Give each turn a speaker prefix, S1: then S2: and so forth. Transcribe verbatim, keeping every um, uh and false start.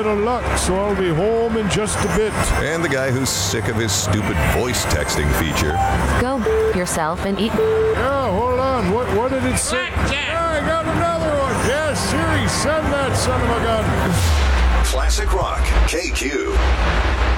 S1: bit of luck, so I'll be home in just a bit.
S2: And the guy who's sick of his stupid voice texting feature.
S3: Go yourself and eat.
S1: Yeah, hold on. What what did it say? Yeah, I got another one. Yeah, Siri, send that son of a gun.
S4: Classic Rock, K Q.